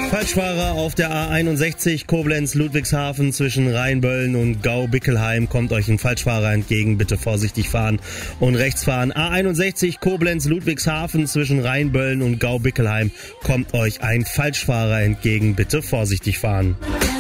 Falschfahrer auf der A61 Koblenz-Ludwigshafen zwischen Rheinböllen und Gau-Bickelheim. Kommt euch ein Falschfahrer entgegen, bitte vorsichtig fahren und rechts fahren. A61 Koblenz-Ludwigshafen zwischen Rheinböllen und Gau-Bickelheim. Kommt euch ein Falschfahrer entgegen, bitte vorsichtig fahren.